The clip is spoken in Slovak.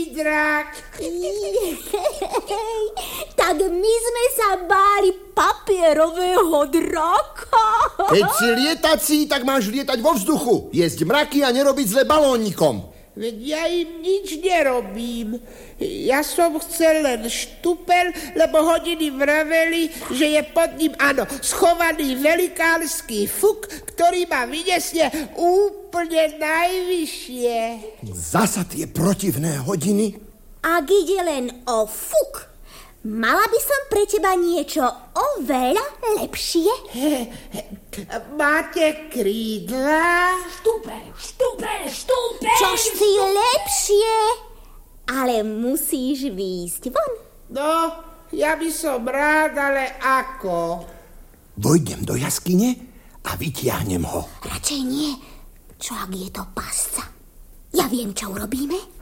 drak. Tak my sme sa báli papierového draka. Keď si lietací, tak máš lietať vo vzduchu, jesť mraky a nerobiť zle balónikom. Veď ja im nič nerobím. Ja som chcel len štupel, lebo hodiny vraveli, že je pod ním, áno, schovaný velikánsky fuk, ktorý ma vyniesie úplne najvyššie. Zasa tie protivné hodiny? Ak ide len o fuk, mala by som pre teba niečo oveľa lepšie. Máte krídla? Štupel. Čož si lepšie, ale musíš výjsť von. No, ja by som rád, ale ako? Vojdem do jaskyne a vytiahnem ho. Radšej nie. Čo ak je to pasca? Ja viem, čo urobíme.